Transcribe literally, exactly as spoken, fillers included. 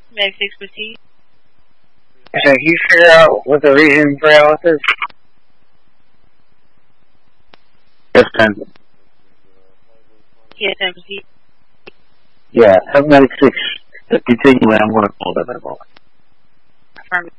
Med six proceed. So you figure out what the reason for Alice is? Yes, ten. Yes, ten proceed. Yeah, have Medic six continue and I'm going to call that at all. Affirmative.